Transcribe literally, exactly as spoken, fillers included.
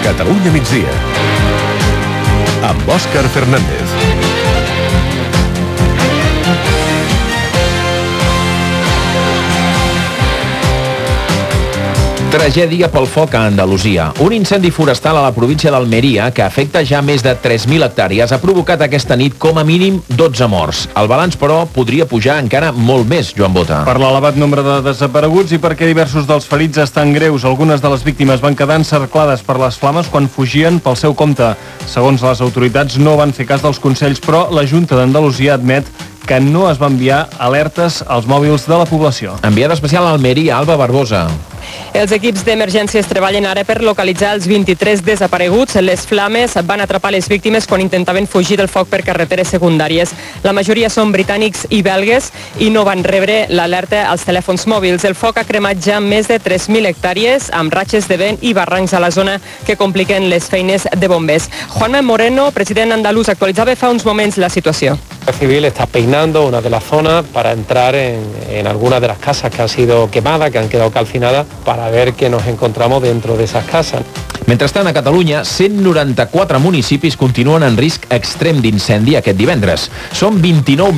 Catalunya migdia amb Òscar Fernández. Tragèdia pel foc a Andalusia. Un incendi forestal a la província d'Almeria, que afecta ja més de tres mil hectàrees, ha provocat aquesta nit com a mínim dotze morts. El balanç, però, podria pujar encara molt més, Joan Bota. Per l'elevat nombre de desapareguts i perquè diversos dels ferits estan greus, algunes de les víctimes van quedar encerclades per les flames quan fugien pel seu compte. Segons les autoritats, no van fer cas dels consells, però la Junta d'Andalusia admet que no es van enviar alertes als mòbils de la població. Enviada especial a Almeria, Alba Barbosa. Els equips d'emergències treballen ara per localitzar els vint-i-tres desapareguts. Les flames van atrapar les víctimes quan intentaven fugir del foc per carreteres secundàries. La majoria són britànics i belgues i no van rebre l'alerta als telèfons mòbils. El foc ha cremat ja més de tres mil hectàrees amb ratxes de vent i barrancs a la zona que compliquen les feines de bombers. Juanma Moreno, president andalús, actualitzava fa uns moments la situació. La Civil está peinando una de las zonas para entrar en, en algunas de las casas que han sido quemadas, que han quedado calcinadas, para ver qué nos encontramos dentro de esas casas. Mentrestant, a Catalunya, cent noranta-quatre municipis continuen en risc extrem d'incendi aquest divendres. Són vint-i-nou